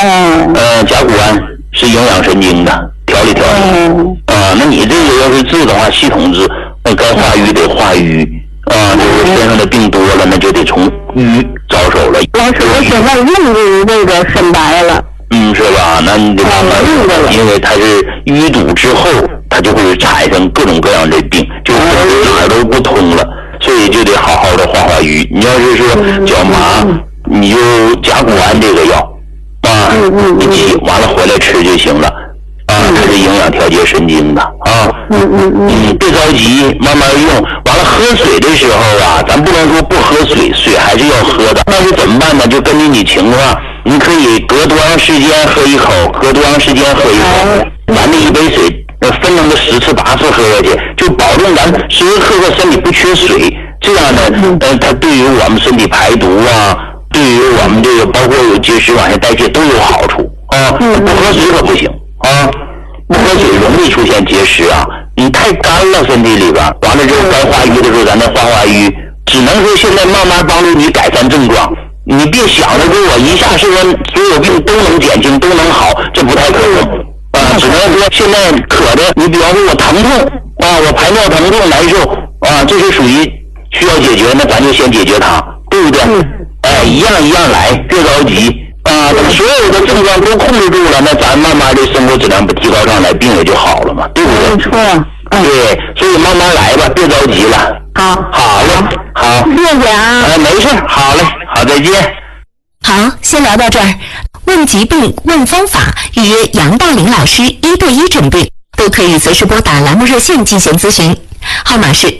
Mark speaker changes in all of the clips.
Speaker 1: 甲钴胺是营养神经的，调理。那你这个要是治的话，系统治，那该化瘀得化瘀就是身上的病多了，那就得从瘀着手了。
Speaker 2: 老师，我现在用的这个深白了。
Speaker 1: 是吧？那你得慢慢用，因为它是淤堵之后，它就会产生各种各样的病，就是哪儿都不通了，所以就得好好的化瘀。你要是说脚麻，你就甲钴胺这个药你挤完了回来吃就行了。它是营养调节神经的别着急，慢慢用。完了喝水的时候咱不能说不喝水，水还是要喝的。那是怎么办呢？就根据你情况，你可以隔多长时间喝一口，隔多长时间喝一口。咱这一杯水分成个10次8次喝下去，就保证咱时时刻刻身体不缺水。这样呢，它对于我们身体排毒对于我们这个包括有结石往下代谢都有好处不喝水可不行不喝水容易出现结石你太干了身体里边，完了之后该化瘀的时候咱再化瘀，只能说现在慢慢帮助你改善症状。你别想着说我一下是说所有病都能减轻都能好，这不太可能只能说现在渴的，你比方说我疼痛我排尿疼痛难受这是属于需要解决，那咱就先解决它，对不对？一样一样来，别着急等所有的症状都控制住了，那咱慢慢的生活质量不提高上来，病也就好了嘛，对不对？
Speaker 2: 没错。
Speaker 1: 对，所以慢慢来吧，别着急了。好嘞，好，
Speaker 2: 谢谢
Speaker 1: 没事，好嘞，好，再见。
Speaker 3: 好，先聊到这儿。问疾病、问方法，预约杨大林老师1对1诊病，都可以随时拨打栏目热线进行咨询，号码是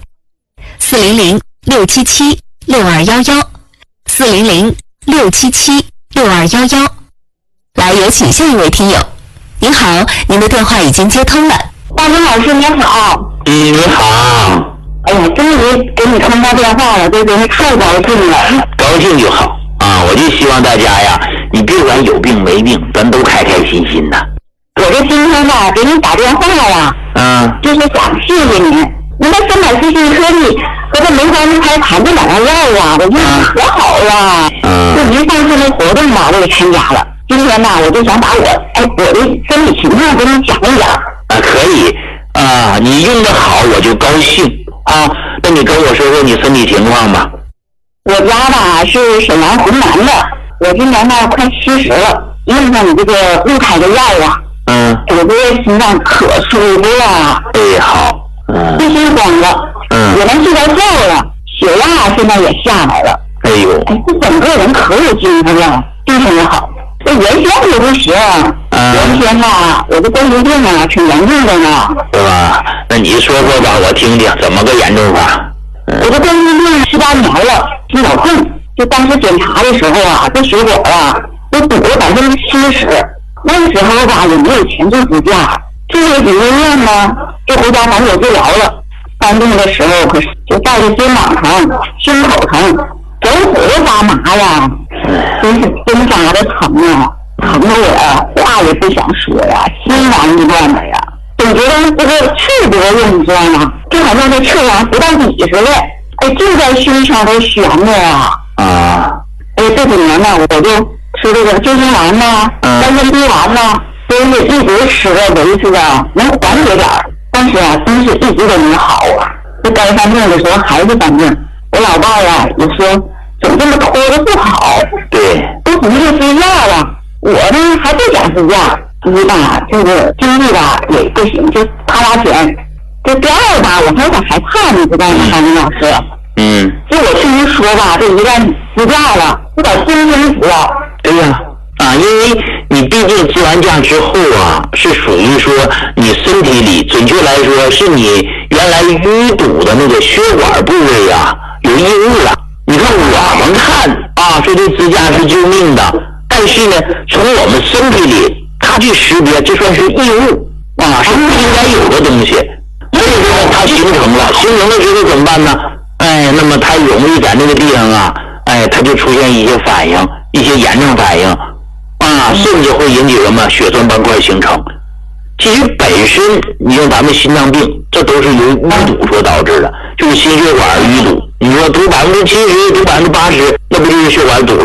Speaker 3: 400-677-6211，400-677-6211。来，有请下一位听友。您好，您的电话已经接通了。
Speaker 2: 大林老师您好。
Speaker 1: 你好。
Speaker 2: 哎呀，终于给你通到电话了，这真是太高兴了。
Speaker 1: 高兴就好我就希望大家呀，你别管有病没病，咱都开开心心的。
Speaker 2: 我这今天给你打电话了，就是想谢谢你。您在340颗粒和这梅花鹿胎盘这2样药我用的可好了。就您上次那活动我也参加了。今天我就想把我的身体情况跟你讲一讲。
Speaker 1: 可以你用的好我就高兴那你跟我说说你身体情况吧。
Speaker 2: 我家是沈阳浑南的，我今年快70了，用上你这个鹿胎的药我这个心脏可舒服了。
Speaker 1: 好
Speaker 2: 不心慌了，也能睡着觉了，血压现在也下来了。这整个人可有精神了，精神也好。这原先就不行，原先我这关节病挺严重的呢。
Speaker 1: 是吧？那你说说吧，我听听怎么个严重法。
Speaker 2: 我这关节病18年了，心脑痛。就当时检查的时候这血管都堵了70%。那个时候也没有钱做支架，住了几个月呢，就回家缓解治疗了。搬动的时候可是就带着肩膀疼、胸口疼，走腿都发麻真是针扎的疼疼得我话也不想说心烦意乱的总觉得这个刺多用，你知道吗？就好像这刺不到底似的，就在胸腔都悬着这几年我就吃这个救心丸丹参滴丸都是一直吃的维持的，能缓解点但是真是一直都没好这该犯病的时候还是犯病。我老伴也说总这么拖着不好，
Speaker 1: 对，
Speaker 2: 都不是睡觉我呢还不想睡觉，这个经济也不行，就花钱。这第二我还有点害怕，你知道吗，张明老师？就我听您说这一旦支架了，有点精神死了。
Speaker 1: 对呀因为你毕竟支完架之后是属于说你身体里准确来说是你原来淤堵的那个血管部位有异物了。你看我们看说这支架是救命的，但是呢从我们身体里它去识别这算是异物是不应该有的东西，所以说它形成了之后怎么办呢？那么它容易在那个地方它就出现一些反应，一些炎症反应甚至会引起什么血栓斑块形成。其实本身你像咱们心脏病，这都是由淤堵所导致的，就是心血管淤堵。你说堵70%、堵80%，那不就是血管堵了吗？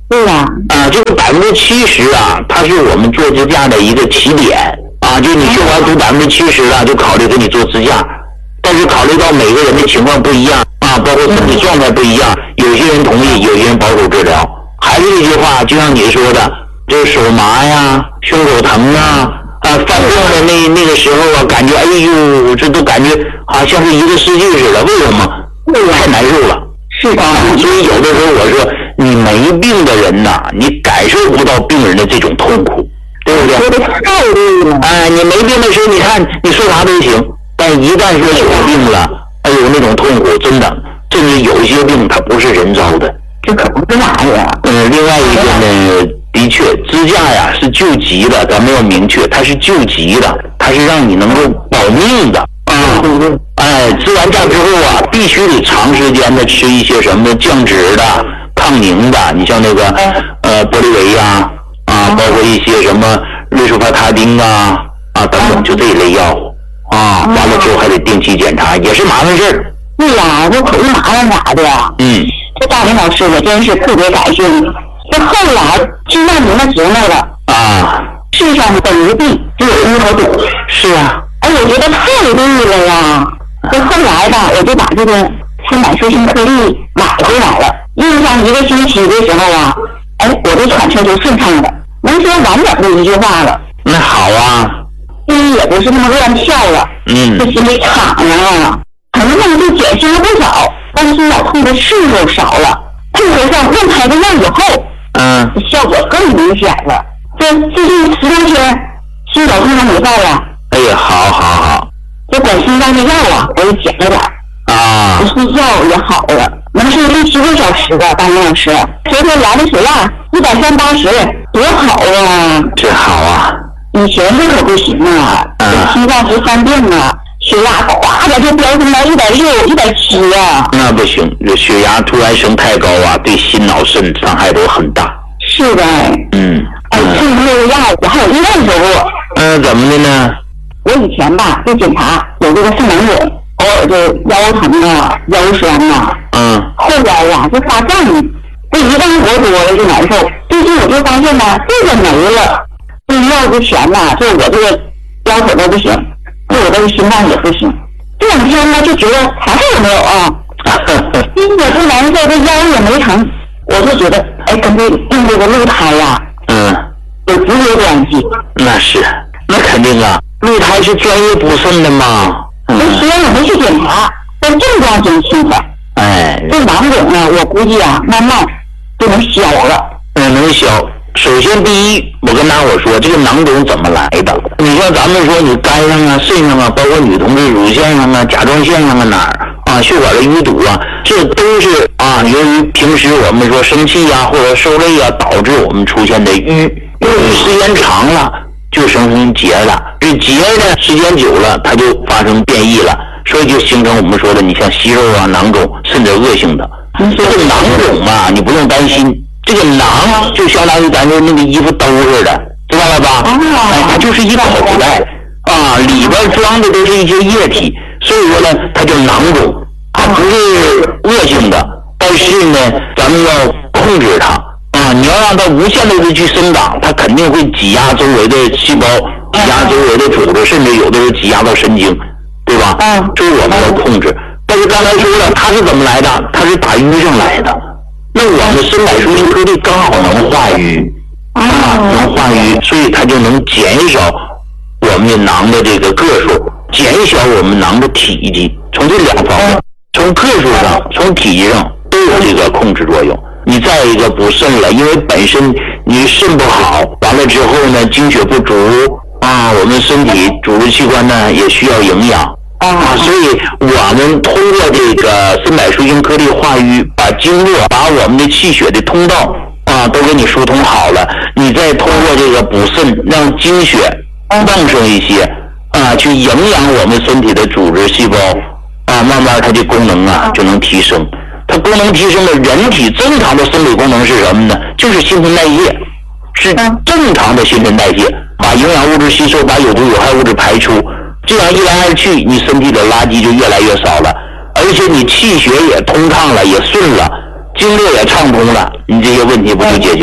Speaker 2: 对呀。
Speaker 1: 这个70%啊，它是我们做支架的一个起点啊，就你血管堵70%了，就考虑给你做支架。但是考虑到每个人的情况不一样啊，包括身体状态不一样，有些人同意，有些人保守治疗。还是这句话，就像你说的，这手麻呀，胸口疼啊，犯病的那个时候啊，感觉哎呦，这都感觉好像是一个世界似的。为什么？太难受了。
Speaker 2: 是的。
Speaker 1: 所以有的时候我说，你没病的人呐，你感受不到病人的这种痛苦，对不对？
Speaker 2: 说的太对了。
Speaker 1: 你没病的时候，你看你说啥都行，但一旦说有病了，哎呦，那种痛苦真的，甚至有些病它不是人造的。
Speaker 2: 这可不是啥呀。
Speaker 1: 另外一个呢，的确，支架呀是救急的，咱们要明确，它是救急的，它是让你能够保命的啊。支完架之后啊，必须得长时间的吃一些什么降脂的、抗凝的，你像那个玻利维呀包括一些什么瑞舒帕他汀啊等等，就这一类药完了之后还得定期检查，也是麻烦事儿。
Speaker 2: 对呀，这可是麻烦啥的。这大林老师我真是特别感谢你。这后来听到您的节目了世上本无病，只有医和堵。
Speaker 1: 是啊。
Speaker 2: 我觉得太对了呀。这后来吧，我就把这个300舒心颗粒买回来了，用上1个星期的时候啊，我的喘车就顺畅了，能说完整的一句话了。
Speaker 1: 那好啊。
Speaker 2: 心也不是那么乱跳了。这心里敞了，疼痛就减轻了不少，但是心绞痛的事又少了。配合上润开的药以后，效果更明显了。这最近10多天，心绞痛还没犯了。
Speaker 1: 哎呀，好。
Speaker 2: 这管心脏的药啊，我也减了点不睡觉也好了，能睡6、7个小时的。大林老师，昨天量的血压130/80，多好啊！
Speaker 1: 这好啊。
Speaker 2: 以前这可不行啊，心脏是犯病啊，血压哗的就飙升到160、170啊。那
Speaker 1: 不行，这血压突然升太高啊，对心脑肾伤害都很大。
Speaker 2: 是的。趁这个药我还有另外一手过。
Speaker 1: 怎么的呢？
Speaker 2: 我以前吧就检查有这个肾囊肿，偶尔就腰疼啊、腰酸啊。后来呀就发胀，这一干活多了就难受。最近我就发现呢，这个没了。这药之前呢，就我这个腰腿都不行，对我这个心脏也不行。这2天呢就觉得啥事也没有啊，心也不难受，这腰也没疼，我就觉得跟这用这个鹿胎呀，有直接关系。
Speaker 1: 那是，那肯定啊，鹿胎是专业补肾的嘛。
Speaker 2: 虽然我没去检查，但症状挺轻的。这囊肿呢，我估计啊，慢慢就能消了。
Speaker 1: 能消。首先第一，我跟大伙说，这个囊肿怎么来的？你像咱们说你肝上啊、肾上啊，包括女同志乳腺上啊、甲状腺上啊哪儿血管的淤堵啊，这都是由于平时我们说生气或者受累导致我们出现的淤时间长了就生成结了，这结呢时间久了它就发生变异了，所以就形成我们说的你像息肉囊肿，甚至恶性的。这个囊肿嘛，你不用担心。这个囊就相当于咱说那个衣服兜似的，知道了吧？它就是一个口袋里边装的都是一些液体，所以说呢，它叫囊肿，它不是恶性的，但是呢，咱们要控制它你要让它无限的去生长，它肯定会挤压周围的细胞，挤压周围的组织，甚至有的时候挤压到神经，对吧？这是我们要控制。但是刚才说了，它是怎么来的？它是打淤上来的。那我们300舒心颗粒刚好能化瘀能化瘀，所以它就能减少我们的囊的这个个数，减小我们囊的体积。从这2方面，从个数上、从体积上都有这个控制作用。你再一个补肾了，因为本身你肾不好，完了之后呢，精血不足我们身体主织器官呢也需要营养。所以我们通过这个300舒心颗粒化瘀，把经络、把我们的气血的通道都给你疏通好了，你再通过这个补肾，让精血旺盛一些去营养我们身体的组织细胞慢慢它的功能就能提升。它功能提升了，人体正常的生理功能是什么呢？就是新陈代谢，是正常的新陈代谢，把营养物质吸收，把有毒有害物质排出。这样一来二去，你身体的垃圾就越来越少了，而且你气血也通畅了，也顺了，经络也畅通了，你这些问题不就解决